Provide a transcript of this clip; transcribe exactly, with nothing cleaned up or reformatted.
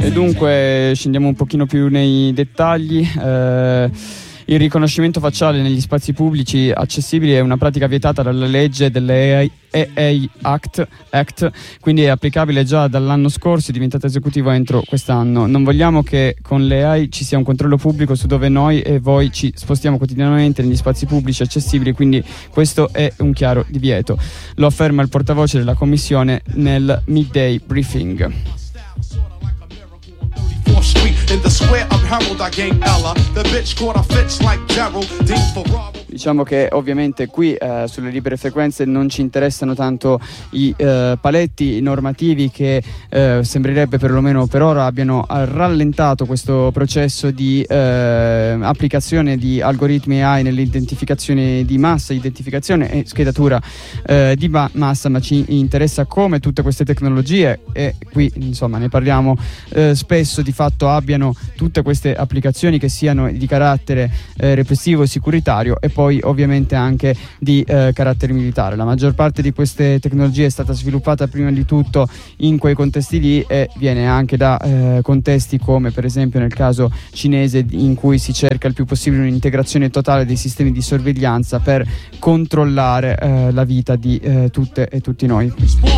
E dunque scendiamo un pochino più nei dettagli. Eh, il riconoscimento facciale negli spazi pubblici accessibili è una pratica vietata dalla legge delle A I Act, Act, quindi è applicabile già dall'anno scorso, è diventato esecutivo entro quest'anno. Non vogliamo che con le A I ci sia un controllo pubblico su dove noi e voi ci spostiamo quotidianamente negli spazi pubblici accessibili, quindi questo è un chiaro divieto. Lo afferma il portavoce della Commissione nel midday briefing. Diciamo che ovviamente qui eh, sulle libere frequenze non ci interessano tanto i eh, paletti normativi che eh, sembrerebbe perlomeno per ora abbiano rallentato questo processo di eh, applicazione di algoritmi A I nell'identificazione di massa, identificazione e schedatura eh, di ba- massa, ma ci interessa come tutte queste tecnologie, e qui insomma ne parliamo eh, spesso, di fatto abbiano tutte queste applicazioni che siano di carattere eh, repressivo e sicuritario, e poi ovviamente anche di eh, carattere militare. La maggior parte di queste tecnologie è stata sviluppata prima di tutto in quei contesti lì e viene anche da eh, contesti come per esempio nel caso cinese, in cui si cerca il più possibile un'integrazione totale dei sistemi di sorveglianza per controllare eh, la vita di eh, tutte e tutti noi.